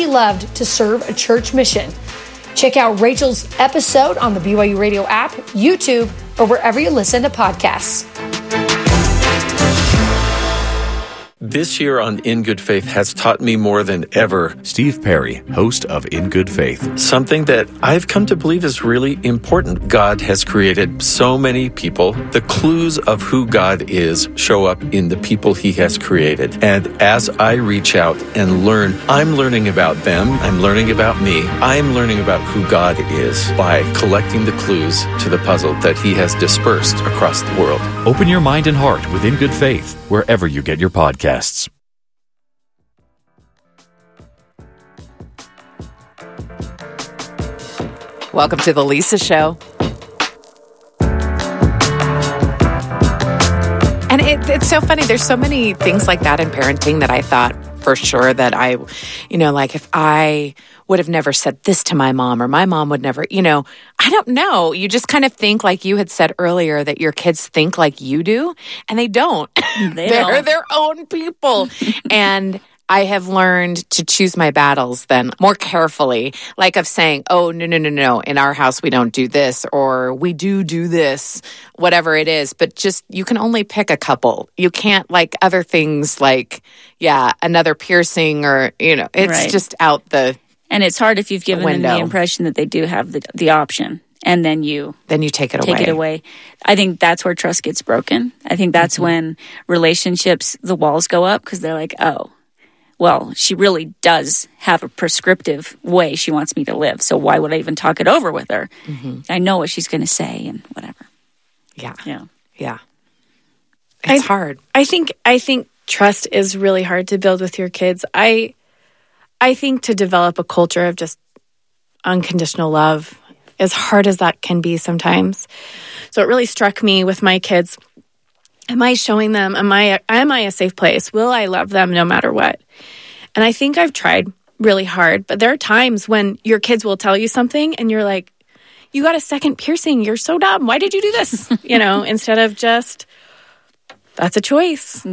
she loved to serve a church mission. Check out Rachel's episode on the BYU Radio app, YouTube, or wherever you listen to podcasts. This year on In Good Faith has taught me more than ever. Steve Perry, host of In Good Faith. Something that I've come to believe is really important. God has created so many people. The clues of who God is show up in the people he has created. And as I reach out and learn, I'm learning about them. I'm learning about me. I'm learning about who God is by collecting the clues to the puzzle that he has dispersed across the world. Open your mind and heart with In Good Faith, wherever you get your podcasts. Welcome to the Lisa Show. And it's so funny. There's so many things like that in parenting that I thought for sure that I, like if I would have never said this to my mom or my mom would never, I don't know. You just kind of think like you had said earlier that your kids think like you do and they don't. They're their own people. And I have learned to choose my battles then more carefully, like of saying, oh, no. In our house, we don't do this, or we do this, whatever it is. But just, you can only pick a couple. You can't like other things like, another piercing or, it's right. Just out the And it's hard if you've given them the impression that they do have the option. And then you take it away. I think that's where trust gets broken. I think that's when relationships, the walls go up because they're like, oh, well, she really does have a prescriptive way she wants me to live. So why would I even talk it over with her? Mm-hmm. I know what she's going to say and whatever. Yeah. It's hard. I think trust is really hard to build with your kids. I think to develop a culture of just unconditional love, as hard as that can be sometimes. So it really struck me with my kids. Am I showing them, am I a safe place? Will I love them no matter what? And I think I've tried really hard, but there are times when your kids will tell you something and you're like, you got a second piercing. You're so dumb. Why did you do this? Instead of just, that's a choice,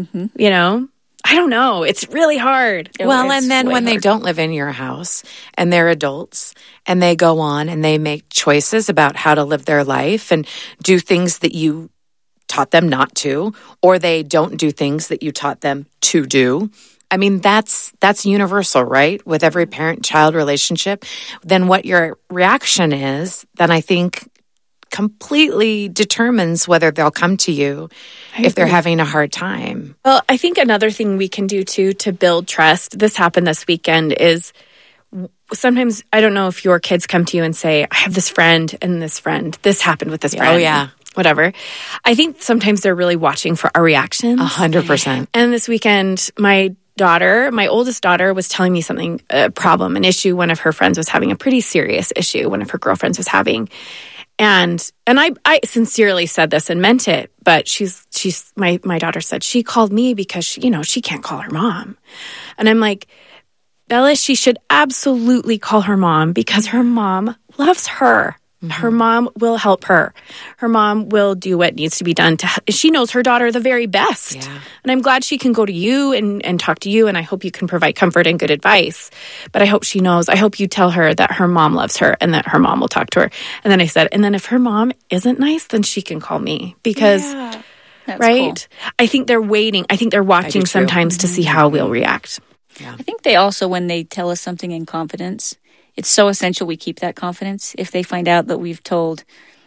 I don't know. It's really hard. And then when they don't live in your house and they're adults and they go on and they make choices about how to live their life and do things that you taught them not to, or they don't do things that you taught them to do. I mean, that's universal, right? With every parent-child relationship. Then what your reaction is, then I think completely determines whether they'll come to you if they're having a hard time. Well, I think another thing we can do too to build trust, this happened this weekend, is sometimes, I don't know if your kids come to you and say, I have this friend and this friend, this happened with this friend. Oh, yeah. Whatever. I think sometimes they're really watching for our reactions. 100%. And this weekend, my oldest daughter was telling me something, a problem, an issue one of her friends was having, a pretty serious issue one of her girlfriends was having. And I sincerely said this and meant it, but my daughter said she called me because she can't call her mom. And I'm like, Bella, she should absolutely call her mom because her mom loves her. Mm-hmm. Her mom will help her. Her mom will do what needs to be done. She knows her daughter the very best. Yeah. And I'm glad she can go to you and talk to you, and I hope you can provide comfort and good advice. But I hope she knows, I hope you tell her that her mom loves her and that her mom will talk to her. And then I said, and then if her mom isn't nice, then she can call me because, right? Cool. I think they're waiting. I think they're watching sometimes to see how we'll react. Yeah. I think they also, when they tell us something in confidence, it's so essential we keep that confidence. If they find out that we've told,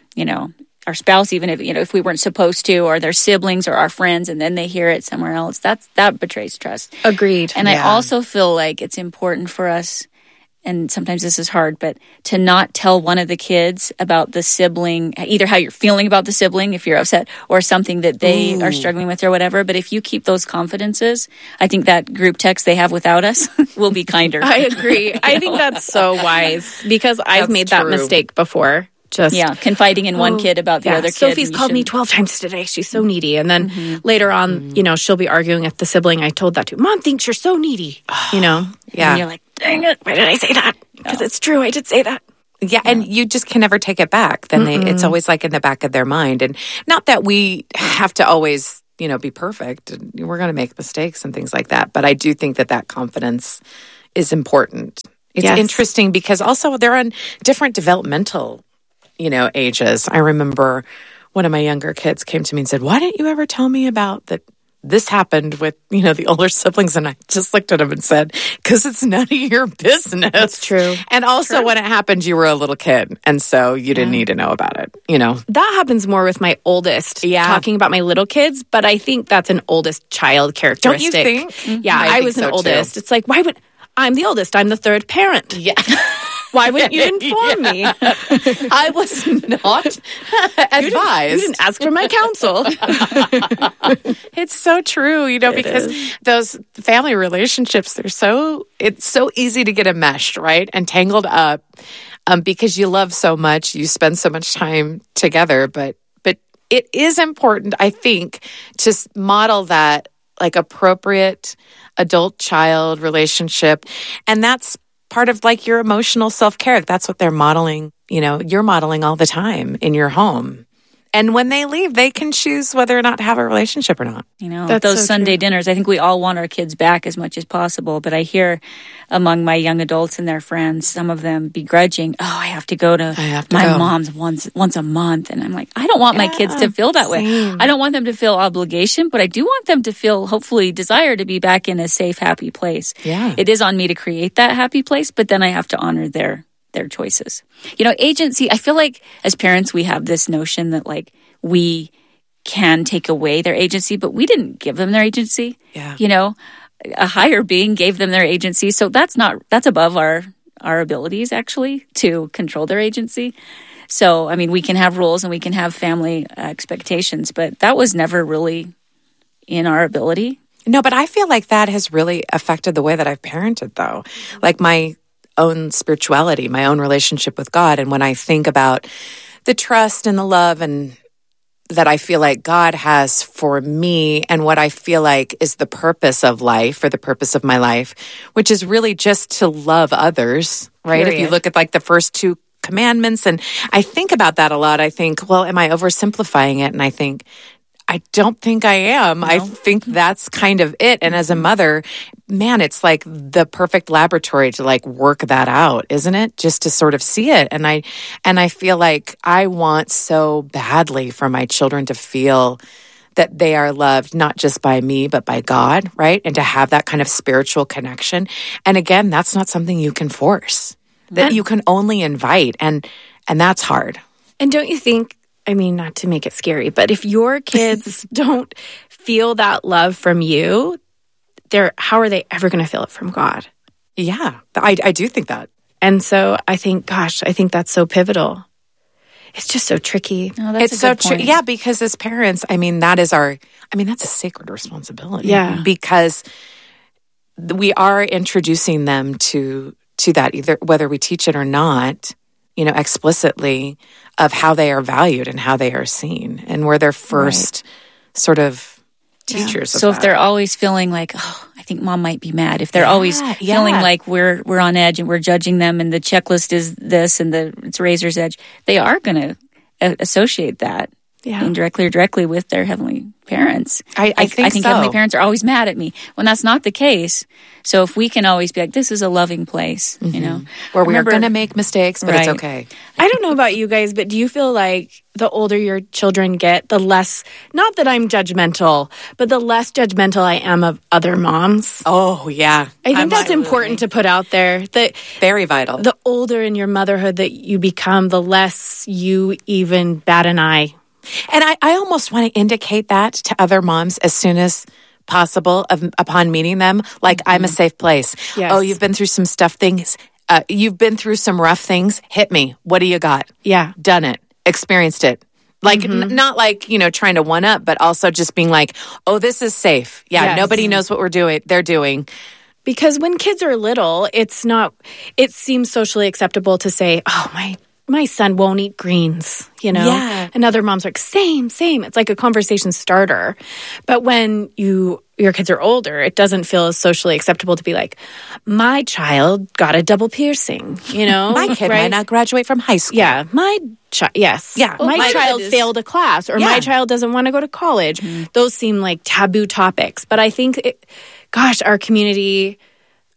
our spouse, even if we weren't supposed to, or their siblings or our friends, and then they hear it somewhere else, that betrays trust. Agreed. And I also feel like it's important for us, and sometimes this is hard, but to not tell one of the kids about the sibling, either how you're feeling about the sibling, if you're upset, or something that they are struggling with or whatever. But if you keep those confidences, I think that group text they have without us will be kinder. I agree. I think that's so wise because I've made that mistake before. Confiding in one kid about the other kid. Sophie's called me 12 times today. She's so needy. And then later on, she'll be arguing with the sibling I told that to. Mom thinks you're so needy. Yeah. And you're like, dang it, why did I say that? Because it's true, I did say that. Yeah, and you just can never take it back. Then it's always like in the back of their mind. And not that we have to always, be perfect. We're going to make mistakes and things like that. But I do think that confidence is important. It's Yes. interesting because also they're on different developmental, ages. I remember one of my younger kids came to me and said, "Why didn't you ever tell me about that? This happened with, the older siblings." And I just looked at him and said, "Because it's none of your business." That's true. And also when it happened, you were a little kid. And so you didn't need to know about it, That happens more with my oldest, talking about my little kids, but I think that's an oldest child characteristic. Don't you think? Yeah, I think was an so, too. oldest. It's like, I'm the oldest. I'm the third parent. Yeah. Why wouldn't you inform me? I was not advised. You didn't ask for my counsel. It's so true, because those family relationships, it's so easy to get enmeshed, right? And tangled up because you love so much, you spend so much time together. But it is important, I think, to model that like appropriate adult-child relationship. And that's part of like your emotional self-care. That's what they're modeling. You're modeling all the time in your home. And when they leave, they can choose whether or not to have a relationship or not. That's those so Sunday true. dinners, I think we all want our kids back as much as possible. But I hear among my young adults and their friends, some of them begrudging, I have to go to my mom's once a month. And I'm like, I don't want my kids to feel that way. I don't want them to feel obligation, but I do want them to feel, hopefully, desire to be back in a safe, happy place. Yeah. It is on me to create that happy place, but then I have to honor their choices. Agency, I feel like as parents, we have this notion that like we can take away their agency, but we didn't give them their agency. Yeah. A higher being gave them their agency. So that's above our abilities actually to control their agency. So, I mean, we can have rules and we can have family expectations, but that was never really in our ability. No, but I feel like that has really affected the way that I've parented, though. Like my own spirituality, my own relationship with God. And when I think about the trust and the love and that I feel like God has for me and what I feel like is the purpose of life or the purpose of my life, which is really just to love others, right? Period. If you look at like the first two commandments, and I think about that a lot. I think, well, am I oversimplifying it? And I think, I don't think I am. No. I think that's kind of it. And as a mother, man, it's like the perfect laboratory to like work that out, isn't it? Just to sort of see it. And I feel like I want so badly for my children to feel that they are loved, not just by me, but by God, right? And to have that kind of spiritual connection. And again, that's not something you can force, that you can only invite. And that's hard. And don't you think, I mean, not to make it scary, but if your kids don't feel that love from you, how are they ever going to feel it from God? Yeah, I do think that. And so I think that's so pivotal. It's just so tricky. Oh, that's it's so true. Yeah, because as parents, that's a sacred responsibility. Yeah. Because we are introducing them to that, either whether we teach it or not, explicitly, of how they are valued and how they are seen. And we're their first sort of teachers of So that. if they're always feeling like, I think mom might be mad, if they're always feeling like we're on edge and we're judging them and the checklist is this and it's razor's edge, they are going to associate that indirectly or directly with their heavenly parents. I think so. Heavenly parents are always mad at me when that's not the case. So if we can always be like, this is a loving place, where we're going to make mistakes, but it's okay. I don't know about you guys, but do you feel like the older your children get, the less, not that I'm judgmental, but the less judgmental I am of other moms? Oh, yeah. I think that's important to put out there. That very vital. The older in your motherhood that you become, the less you even bat an eye. And I almost want to indicate that to other moms as soon as possible upon meeting them. Like, I'm a safe place. Yes. Oh, you've been through some things. You've been through some rough things. Hit me. What do you got? Yeah. Done it. Experienced it. Like, not like, trying to one up, but also just being like, oh, this is safe. Yeah, Yes. Nobody knows what they're doing. Because when kids are little, it seems socially acceptable to say, oh, my son won't eat greens, Yeah. And other moms are like, same. It's like a conversation starter. But when your kids are older, it doesn't feel as socially acceptable to be like, my child got a double piercing, My kid might not graduate from high school. Yeah, yes. Yeah. My my child kid is- failed a class, or my child doesn't want to go to college. Those seem like taboo topics. But I think, our community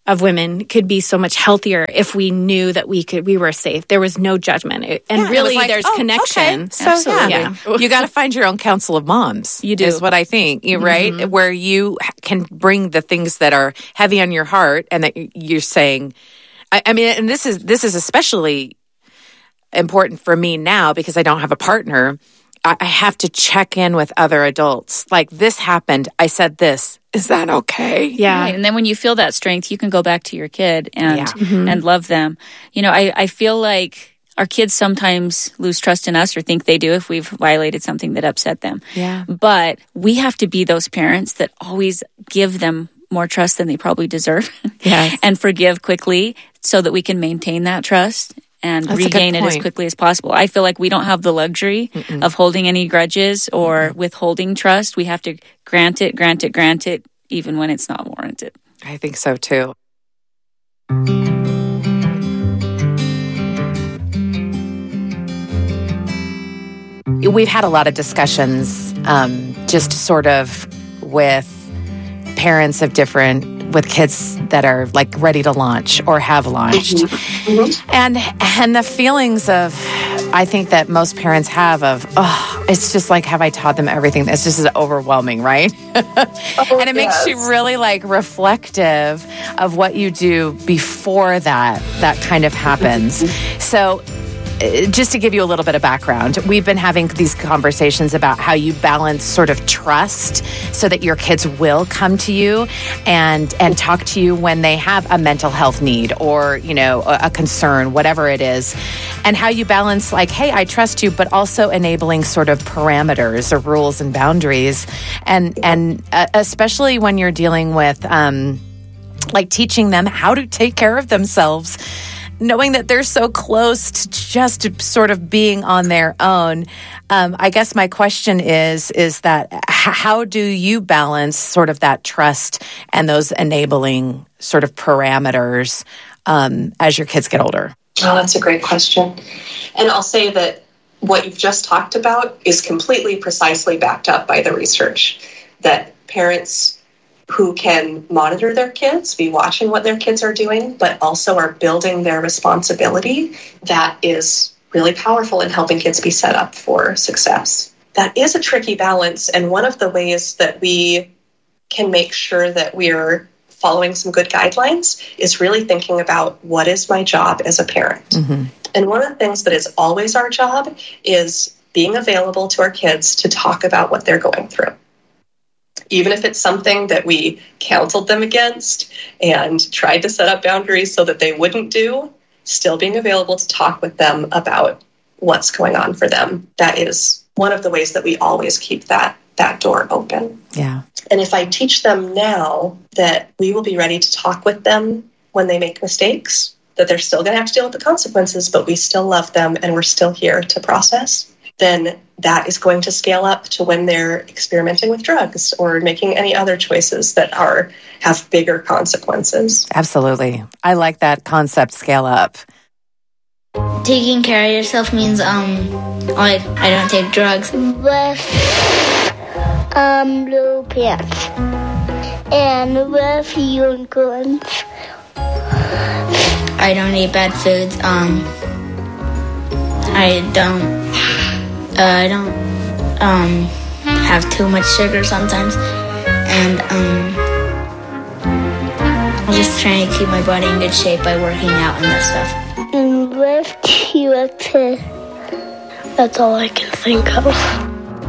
of women could be so much healthier if we knew that we were safe. There was no judgment. And really, there's connection. Okay. So, Absolutely. you got to find your own council of moms. You do. Is what I think, right? Where you can bring the things that are heavy on your heart and that you're saying, I mean, and this is especially important for me now because I don't have a partner. I have to check in with other adults. Like, this happened. I said this. Is that okay? Yeah. Right. And then when you feel that strength, you can go back to your kid and love them. You know, I feel like our kids sometimes lose trust in us or think they do if we've violated something that upset them. Yeah. But we have to be those parents that always give them more trust than they probably deserve. Yes. And forgive quickly so that we can maintain that trust and regain it as quickly as possible. I feel like we don't have the luxury of holding any grudges or withholding trust. We have to grant it, even when it's not warranted. I think so too. We've had a lot of discussions just sort of with parents of with kids that are like ready to launch or have launched. And the feelings of, I think that most parents have of, it's just like, have I taught them everything? It's just overwhelming, right? And it makes you really like reflective of what you do before that kind of happens. So just to give you a little bit of background, we've been having these conversations about how you balance sort of trust so that your kids will come to you and talk to you when they have a mental health need or, you know, a concern, whatever it is, and how you balance like, hey, I trust you, but also enabling sort of parameters or rules and boundaries. And especially when you're dealing with like teaching them how to take care of themselves, knowing that they're so close to just sort of being on their own. I guess my question is that how do you balance sort of that trust and those enabling sort of parameters as your kids get older? Oh, that's a great question. And I'll say that what you've just talked about is completely precisely backed up by the research, that parents who can monitor their kids, be watching what their kids are doing, but also are building their responsibility, that is really powerful in helping kids be set up for success. That is a tricky balance, and one of the ways that we can make sure that we're following some good guidelines is really thinking about what is my job as a parent. Mm-hmm. And one of the things that is always our job is being available to our kids to talk about what they're going through. Even if it's something that we counseled them against and tried to set up boundaries so that they wouldn't do, still being available to talk with them about what's going on for them. That is one of the ways that we always keep that door open. Yeah. And if I teach them now that we will be ready to talk with them when they make mistakes, that they're still going to have to deal with the consequences, but we still love them and we're still here to process, then that is going to scale up to when they're experimenting with drugs or making any other choices that have bigger consequences. Absolutely. I like that concept, scale up. Taking care of yourself means I don't take drugs. With blue pants and with unicorns. I don't eat bad foods. I don't have too much sugar sometimes, and I'm just trying to keep my body in good shape by working out and that stuff. And with T-Rex, that's all I can think of.